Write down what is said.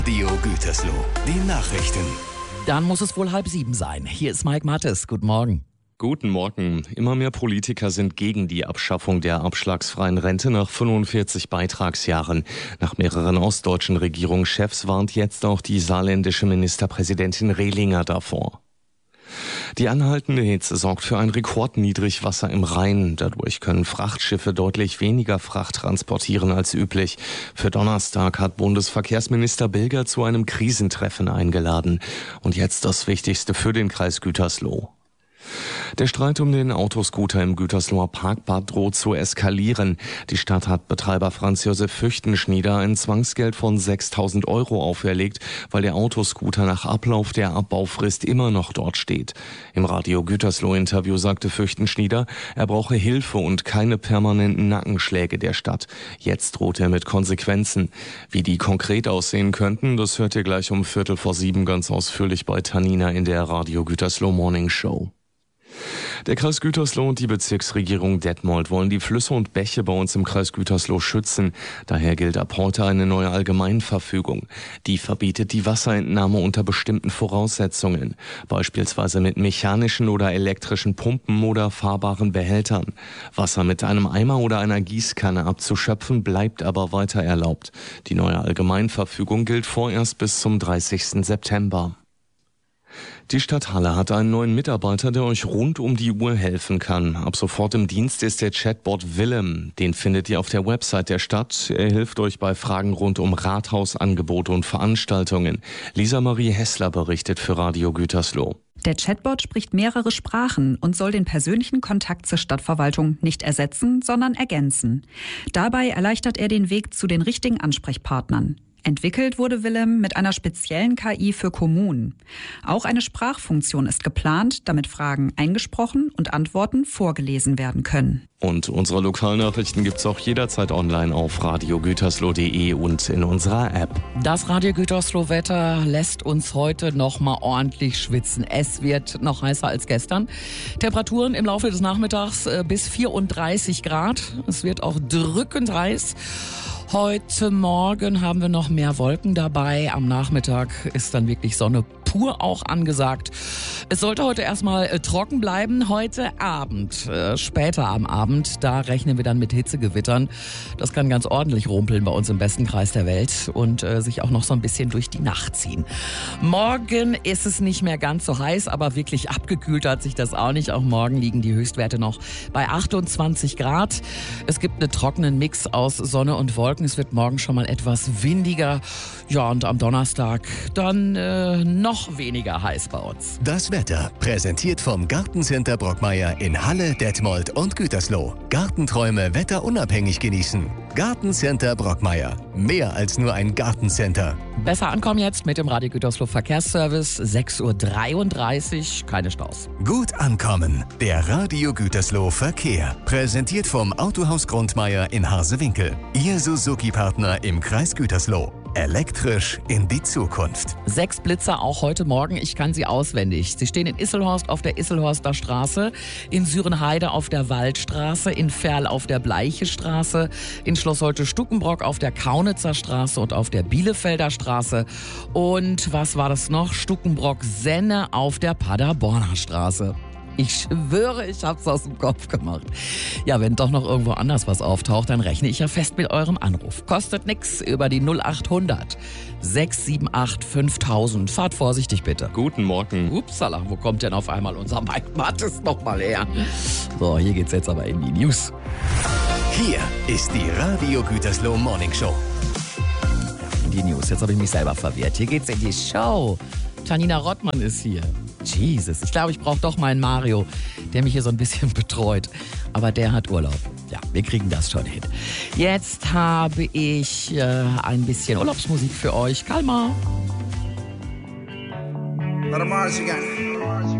Radio Gütersloh, die Nachrichten. Dann muss es wohl 6:30 sein. Hier ist Mike Mattes. Guten Morgen. Guten Morgen. Immer mehr Politiker sind gegen die Abschaffung der abschlagsfreien Rente nach 45 Beitragsjahren. Nach mehreren ostdeutschen Regierungschefs warnt jetzt auch die saarländische Ministerpräsidentin Rehlinger davor. Die anhaltende Hitze sorgt für ein Rekordniedrigwasser im Rhein. Dadurch können Frachtschiffe deutlich weniger Fracht transportieren als üblich. Für Donnerstag hat Bundesverkehrsminister Bilger zu einem Krisentreffen eingeladen. Und jetzt das Wichtigste für den Kreis Gütersloh. Der Streit um den Autoscooter im Gütersloher Parkbad droht zu eskalieren. Die Stadt hat Betreiber Franz Josef Füchtenschnieder ein Zwangsgeld von 6.000 € auferlegt, weil der Autoscooter nach Ablauf der Abbaufrist immer noch dort steht. Im Radio Gütersloh-Interview sagte Füchtenschnieder, er brauche Hilfe und keine permanenten Nackenschläge der Stadt. Jetzt droht er mit Konsequenzen. Wie die konkret aussehen könnten, das hört ihr gleich um 6:45 ganz ausführlich bei Tanina in der Radio Gütersloh Morning Show. Der Kreis Gütersloh und die Bezirksregierung Detmold wollen die Flüsse und Bäche bei uns im Kreis Gütersloh schützen. Daher gilt ab heute eine neue Allgemeinverfügung. Die verbietet die Wasserentnahme unter bestimmten Voraussetzungen, beispielsweise mit mechanischen oder elektrischen Pumpen oder fahrbaren Behältern. Wasser mit einem Eimer oder einer Gießkanne abzuschöpfen bleibt aber weiter erlaubt. Die neue Allgemeinverfügung gilt vorerst bis zum 30. September. Die Stadt Halle hat einen neuen Mitarbeiter, der euch rund um die Uhr helfen kann. Ab sofort im Dienst ist der Chatbot Willem. Den findet ihr auf der Website der Stadt. Er hilft euch bei Fragen rund um Rathausangebote und Veranstaltungen. Lisa Marie Hessler berichtet für Radio Gütersloh. Der Chatbot spricht mehrere Sprachen und soll den persönlichen Kontakt zur Stadtverwaltung nicht ersetzen, sondern ergänzen. Dabei erleichtert er den Weg zu den richtigen Ansprechpartnern. Entwickelt wurde Willem mit einer speziellen KI für Kommunen. Auch eine Sprachfunktion ist geplant, damit Fragen eingesprochen und Antworten vorgelesen werden können. Und unsere Lokalnachrichten gibt's auch jederzeit online auf radiogütersloh.de und in unserer App. Das Radio Gütersloh-Wetter lässt uns heute noch mal ordentlich schwitzen. Es wird noch heißer als gestern. Temperaturen im Laufe des Nachmittags bis 34 Grad. Es wird auch drückend heiß. Heute Morgen haben wir noch mehr Wolken dabei. Am Nachmittag ist dann wirklich Sonne pur auch angesagt. Es sollte heute erstmal trocken bleiben. Heute Abend, später am Abend, da rechnen wir dann mit Hitzegewittern. Das kann ganz ordentlich rumpeln bei uns im besten Kreis der Welt und sich auch noch so ein bisschen durch die Nacht ziehen. Morgen ist es nicht mehr ganz so heiß, aber wirklich abgekühlt hat sich das auch nicht. Auch morgen liegen die Höchstwerte noch bei 28 Grad. Es gibt einen trockenen Mix aus Sonne und Wolken. Es wird morgen schon mal etwas windiger. Ja, und am Donnerstag dann noch weniger heiß bei uns. Das Wetter präsentiert vom Gartencenter Brockmeier in Halle, Detmold und Gütersloh. Gartenträume wetterunabhängig genießen. Gartencenter Brockmeier. Mehr als nur ein Gartencenter. Besser ankommen jetzt mit dem Radio Gütersloh Verkehrsservice. 6:33 Uhr, keine Staus. Gut ankommen. Der Radio Gütersloh Verkehr. Präsentiert vom Autohaus Grundmeier in Harsewinkel. Ihr Suzuki-Partner im Kreis Gütersloh. Elektrisch in die Zukunft. 6 Blitzer auch heute Morgen. Ich kann sie auswendig. Sie stehen in Isselhorst auf der Isselhorster Straße, in Sürenheide auf der Waldstraße, in Verl auf der Bleiche Straße, in Schloss Holte-Stukenbrock auf der Kaunitzer Straße und auf der Bielefelder Straße. Und was war das noch? Stukenbrock-Senne auf der Paderborner Straße. Ich schwöre, ich hab's aus dem Kopf gemacht. Ja, wenn doch noch irgendwo anders was auftaucht, dann rechne ich ja fest mit eurem Anruf. Kostet nix über die 0800 678 5000. Fahrt vorsichtig bitte. Guten Morgen. Upsala, wo kommt denn auf einmal unser Mike Mattes noch mal her? So, hier geht's jetzt aber in die News. Hier ist die Radio Gütersloh Morning Show. In die News, jetzt habe ich mich selber verwirrt. Hier geht's in die Show. Tanina Rottmann ist hier. Jesus, ich glaube, ich brauche doch meinen Mario, der mich hier so ein bisschen betreut. Aber der hat Urlaub. Ja, wir kriegen das schon hin. Jetzt habe ich ein bisschen Urlaubsmusik für euch. Kalmar. Let 'em march again.